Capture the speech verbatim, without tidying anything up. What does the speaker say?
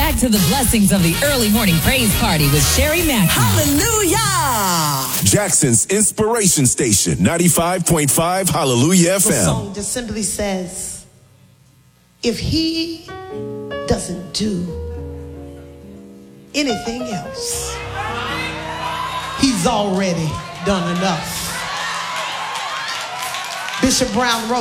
back to the blessings of the early morning praise party with Sherry Mackey. Hallelujah! Jackson's Inspiration Station, ninety-five point five Hallelujah F M. The song just simply says, if he doesn't do anything else, he's already done enough. Bishop Brown wrote